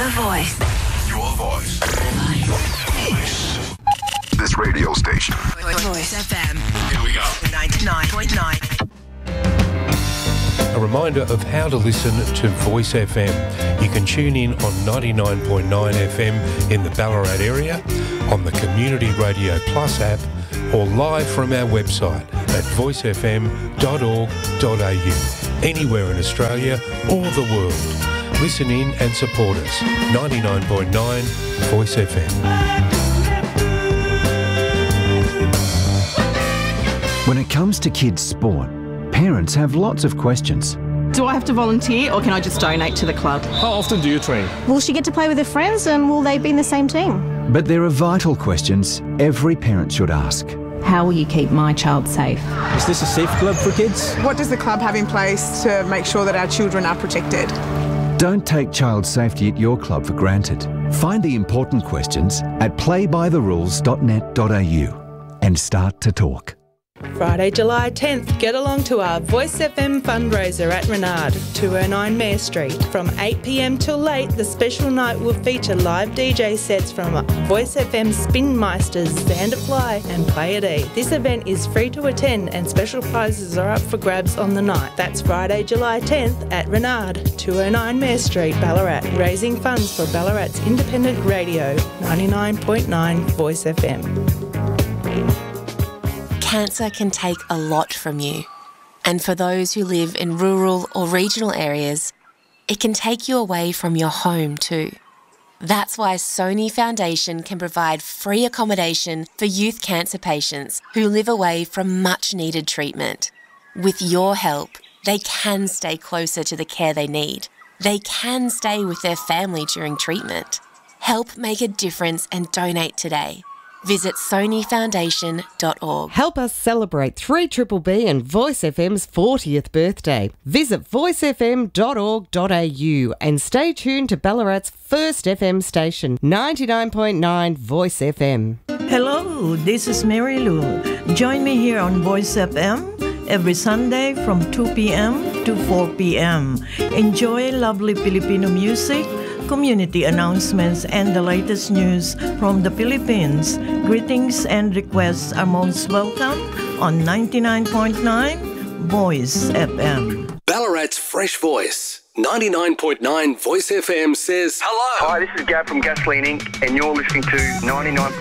The Voice. Your voice. This radio station. Voice FM. Here we go. 99.9. A reminder of how to listen to Voice FM. You can tune in on 99.9 FM in the Ballarat area, on the Community Radio Plus app, or live from our website at voicefm.org.au. Anywhere in Australia or the world. Listen in and support us. 99.9 Voice FM. When it comes to kids' sport, parents have lots of questions. Do I have to volunteer or can I just donate to the club? How often do you train? Will she get to play with her friends and will they be in the same team? But there are vital questions every parent should ask. How will you keep my child safe? Is this a safe club for kids? What does the club have in place to make sure that our children are protected? Don't take child safety at your club for granted. Find the important questions at playbytherules.net.au and start to talk. Friday, July 10th, get along to our Voice FM fundraiser at Renard, 209 Mare Street. From 8pm till late, the special night will feature live DJ sets from Voice FM Spin Meisters, Xander Fly and Play It E. This event is free to attend and special prizes are up for grabs on the night. That's Friday, July 10th at Renard, 209 Mare Street, Ballarat, raising funds for Ballarat's independent radio, 99.9 Voice FM. Cancer can take a lot from you. And for those who live in rural or regional areas, it can take you away from your home too. That's why Sony Foundation can provide free accommodation for youth cancer patients who live away from much needed treatment. With your help, they can stay closer to the care they need. They can stay with their family during treatment. Help make a difference and donate today. Visit sonyfoundation.org. Help us celebrate 3BBB and Voice FM's 40th birthday. Visit voicefm.org.au and stay tuned to Ballarat's first FM station, 99.9 Voice FM. Hello, this is Mary Lou. Join me here on Voice FM every Sunday from 2 p.m. to 4 p.m. Enjoy lovely Filipino music, community announcements, and the latest news from the Philippines. Greetings and requests are most welcome on 99.9 Voice FM. Ballarat's fresh voice. 99.9 Voice FM says hello. Hi, this is Gab from Gasoline Inc. and you're listening to 99.9